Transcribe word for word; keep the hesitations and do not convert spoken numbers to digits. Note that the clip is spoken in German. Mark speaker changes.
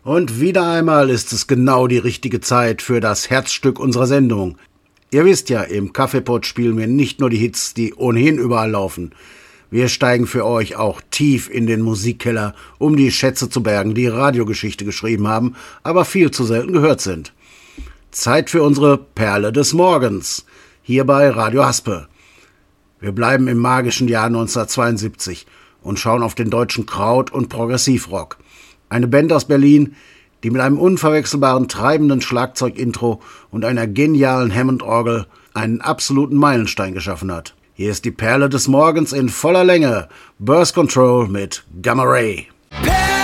Speaker 1: Und wieder einmal ist es genau die richtige Zeit für das Herzstück unserer Sendung. Ihr wisst ja, im Kaffeepot spielen wir nicht nur die Hits, die ohnehin überall laufen. Wir steigen für euch auch tief in den Musikkeller, um die Schätze zu bergen, die Radiogeschichte geschrieben haben, aber viel zu selten gehört sind. Zeit für unsere Perle des Morgens, hier bei Radio Haspe. Wir bleiben im magischen Jahr neunzehnhundertzweiundsiebzig und schauen auf den deutschen Kraut- und Progressivrock. Eine Band aus Berlin, die mit einem unverwechselbaren treibenden Schlagzeugintro und einer genialen Hammond-Orgel einen absoluten Meilenstein geschaffen hat. Hier ist die Perle des Morgens in voller Länge. Birth Control mit Gamma Ray.